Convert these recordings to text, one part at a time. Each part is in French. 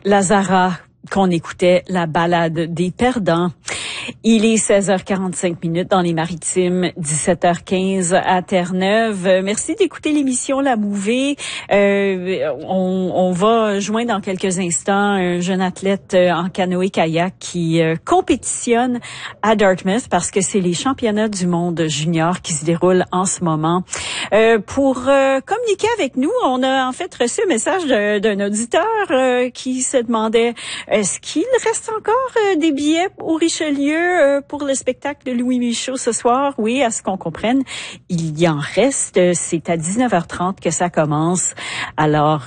Lazara, qu'on écoutait la balade des perdants. Il est 16h45 dans les Maritimes, 17h15 à Terre-Neuve. Merci d'écouter l'émission La Mouvée. On va joindre dans quelques instants un jeune athlète en canoë-kayak qui compétitionne à Dartmouth parce que c'est les championnats du monde junior qui se déroulent en ce moment. Pour communiquer avec nous, on a en fait reçu un message d'un auditeur qui se demandait est-ce qu'il reste encore des billets au Richelieu pour le spectacle de Louis Michaud ce soir? Oui, à ce qu'on comprenne, il y en reste. C'est à 19h30 que ça commence. Alors,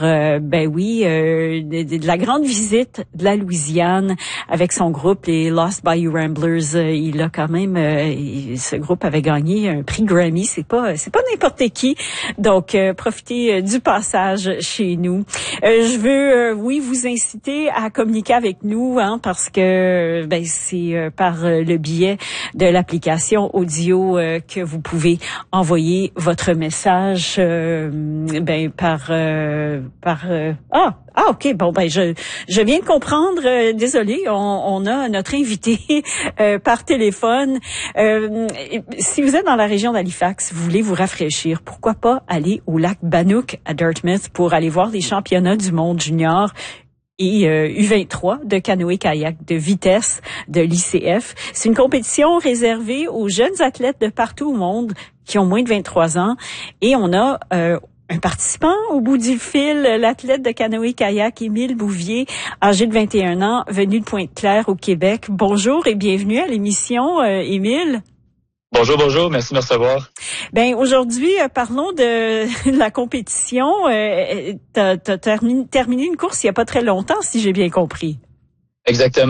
de la grande visite de la Louisiane avec son groupe, les Lost Bayou Ramblers. Il a quand même, ce groupe avait gagné un prix Grammy. C'est pas n'importe qui. Donc, profitez du passage chez nous. Je veux, vous inciter à communiquer avec nous, parce que c'est par le biais de l'application audio que vous pouvez envoyer votre message OK. Bon, je viens de comprendre. Désolée, on a notre invité par téléphone. Si vous êtes dans la région d'Halifax, vous voulez vous rafraîchir, pourquoi pas aller au lac Bannock à Dartmouth pour aller voir les championnats du monde junior et U23 de canoë-kayak de vitesse de l'ICF. C'est une compétition réservée aux jeunes athlètes de partout au monde qui ont moins de 23 ans. Et on a un participant au bout du fil, l'athlète de canoë-kayak Émile Bouvier, âgé de 21 ans, venu de Pointe-Claire au Québec. Bonjour et bienvenue à l'émission, Émile. Bonjour, merci de me recevoir. Aujourd'hui, parlons de la compétition. T'as terminé une course il y a pas très longtemps, si j'ai bien compris. Exactement.